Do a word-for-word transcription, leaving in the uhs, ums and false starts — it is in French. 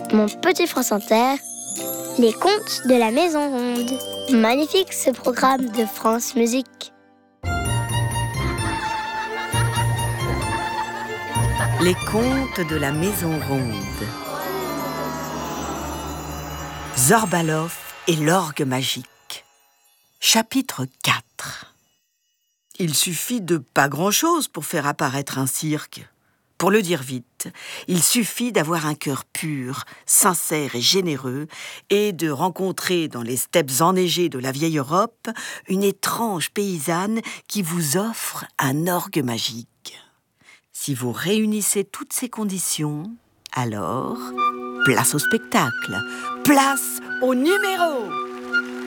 Mon petit France Inter, les contes de la Maison Ronde. Magnifique ce programme de France Musique. Les contes de la Maison Ronde. Zorbalov et l'orgue magique. Chapitre quatre. Il suffit de pas grand-chose pour faire apparaître un cirque. Pour le dire vite, il suffit d'avoir un cœur pur, sincère et généreux et de rencontrer dans les steppes enneigées de la vieille Europe une étrange paysanne qui vous offre un orgue magique. Si vous réunissez toutes ces conditions, alors place au spectacle, place au numéro.